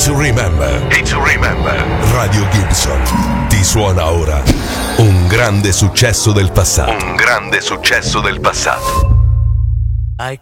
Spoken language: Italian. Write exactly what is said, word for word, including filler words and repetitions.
to remember. Hit to remember. Radio Gibson ti suona ora un grande successo del passato. Un grande successo del passato.